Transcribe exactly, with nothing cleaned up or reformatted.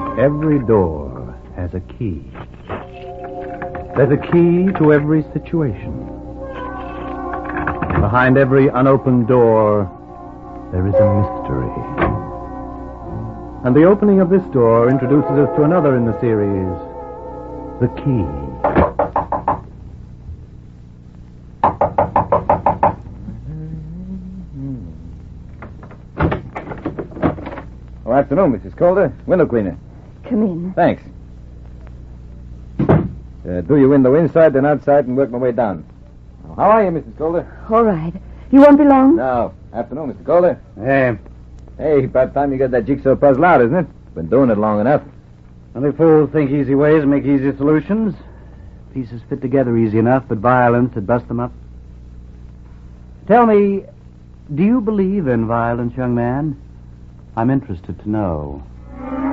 Every door has a key. There's a key to every situation. Behind every unopened door, there is a mystery. And the opening of this door introduces us to another in the series, The Key. Oh, afternoon, Missus Calder. Window cleaner. Come in. Thanks. Uh, do your window inside, then outside, and work my way down. How are you, Missus Calder? All right. You won't be long? No. Afternoon, Mister Calder. Hey, Hey, about time you got that jigsaw puzzle out, isn't it? Been doing it long enough. only fools think easy ways make easy solutions. Pieces fit together easy enough, but violence would bust them up. Tell me, do you believe in violence, young man? I'm interested to know.